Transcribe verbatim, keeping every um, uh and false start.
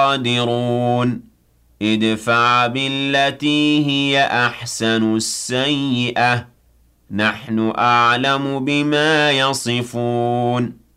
قادرون ادفع بالتي هي أحسن السيئة نحن أعلم بما يصفون